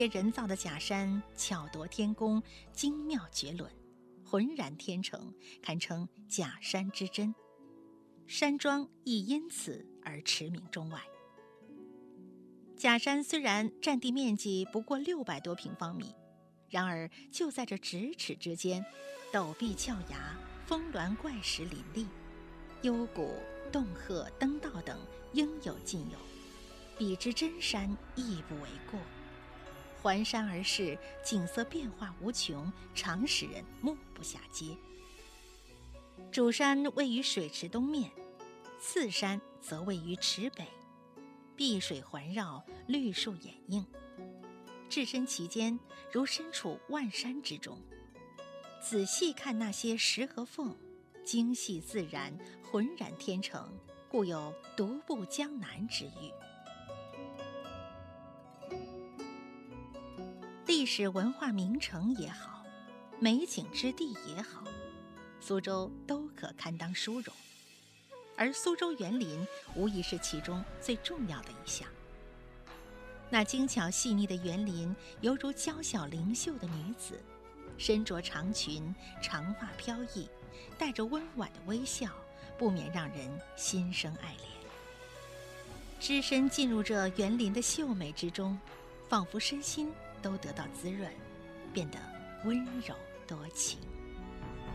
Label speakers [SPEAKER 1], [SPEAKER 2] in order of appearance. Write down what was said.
[SPEAKER 1] 人造的假山巧夺天工，精妙绝伦，浑然天成，堪称假山之真。山庄亦因此而驰名中外。假山虽然占地面积不过600多平方米，然而就在这咫尺之间，陡壁峭崖、峰峦怪石林立，幽谷、洞壑、登道等应有尽有，比之真山亦不为过。环山而视，景色变化无穷，常使人目不暇接。主山位于水池东面，次山则位于池北，碧水环绕，绿树掩映，置身其间，如身处万山之中。仔细看那些石和缝，精细自然，浑然天成，故有独步江南之誉。历史文化名城也好，美景之地也好，苏州都可堪当殊荣，而苏州园林无疑是其中最重要的一项。那精巧细腻的园林，犹如娇小灵秀的女子，身着长裙，长发飘逸，带着温婉的微笑，不免让人心生爱怜。只身进入这园林的秀美之中，仿佛身心都得到滋润，变得温柔多情。